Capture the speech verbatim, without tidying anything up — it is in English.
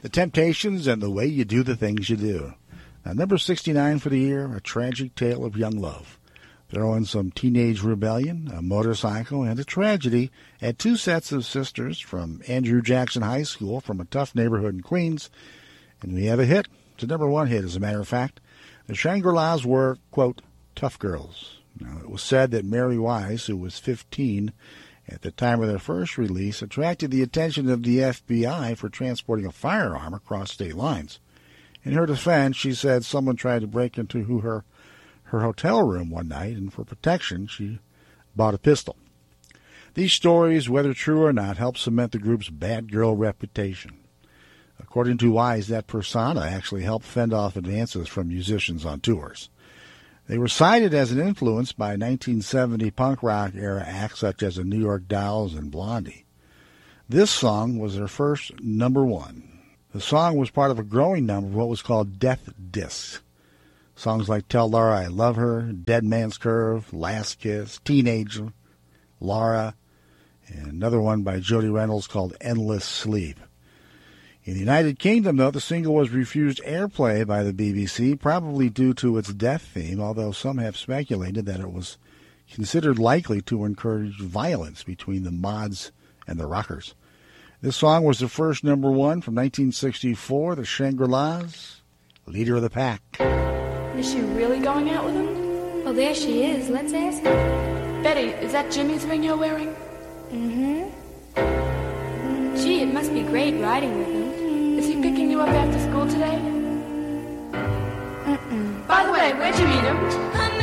The Temptations and The Way You Do the Things You Do. Now, number sixty-nine for the year, A Tragic Tale of Young Love. Throw in some teenage rebellion, a motorcycle, and a tragedy at two sets of sisters from Andrew Jackson High School from a tough neighborhood in Queens. And we have a hit. It's a number one hit, as a matter of fact. The Shangri-Las were, quote, tough girls. Now, it was said that Mary Wise, who was fifteen at the time of their first release, attracted the attention of the F B I for transporting a firearm across state lines. In her defense, she said someone tried to break into her her hotel room one night, and for protection, she bought a pistol. These stories, whether true or not, help cement the group's bad girl reputation. According to Wise, that persona actually helped fend off advances from musicians on tours. They were cited as an influence by nineteen seventy punk rock era acts such as the New York Dolls and Blondie. This song was their first number one. The song was part of a growing number of what was called death discs. Songs like Tell Laura I Love Her, Dead Man's Curve, Last Kiss, Teenager, Laura, and another one by Jody Reynolds called Endless Sleep. In the United Kingdom, though, the single was refused airplay by the B B C, probably due to its death theme, although some have speculated that it was considered likely to encourage violence between the mods and the rockers. This song was the first number one from nineteen sixty-four, the Shangri-Las, Leader of the Pack. Is she really going out with him? Well, there she is. Let's ask her. Betty, is that Jimmy's ring you're wearing? Mm-hmm. Gee, it must be great riding with him. Is he picking you up after school today? Mm-mm. By the way, where'd you meet him?